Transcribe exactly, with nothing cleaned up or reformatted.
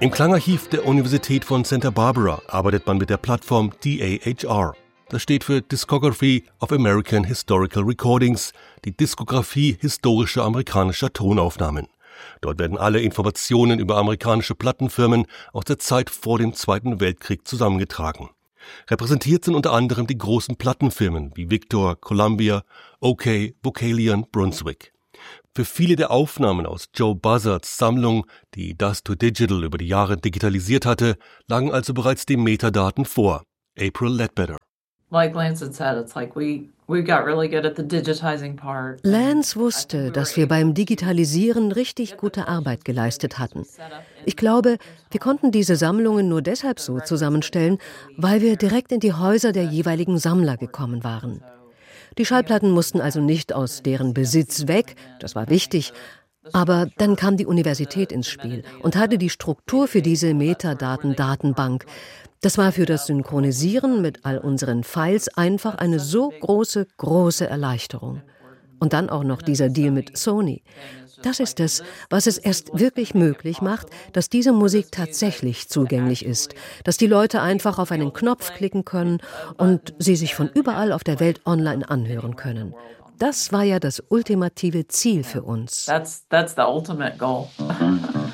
Im Klangarchiv der Universität von Santa Barbara arbeitet man mit der Plattform D A H R. Das steht für Discography of American Historical Recordings, die Diskografie historischer amerikanischer Tonaufnahmen. Dort werden alle Informationen über amerikanische Plattenfirmen aus der Zeit vor dem Zweiten Weltkrieg zusammengetragen. Repräsentiert sind unter anderem die großen Plattenfirmen wie Victor, Columbia, O K, Vocalion, Brunswick. Für viele der Aufnahmen aus Joe Buzzards Sammlung, die Dust to Digital über die Jahre digitalisiert hatte, lagen also bereits die Metadaten vor. April Ledbetter. Like Lance had said, it's like we we got really good at the digitizing part. Lance wusste, dass wir beim Digitalisieren richtig gute Arbeit geleistet hatten. Ich glaube, wir konnten diese Sammlungen nur deshalb so zusammenstellen, weil wir direkt in die Häuser der jeweiligen Sammler gekommen waren. Die Schallplatten mussten also nicht aus deren Besitz weg, das war wichtig, aber dann kam die Universität ins Spiel und hatte die Struktur für diese Metadaten-Datenbank. Das war für das Synchronisieren mit all unseren Files einfach eine so große, große Erleichterung. Und dann auch noch dieser Deal mit Sony. Das ist es, was es erst wirklich möglich macht, dass diese Musik tatsächlich zugänglich ist, dass die Leute einfach auf einen Knopf klicken können und sie sich von überall auf der Welt online anhören können. Das war ja das ultimative Ziel für uns. That's that's the ultimate goal.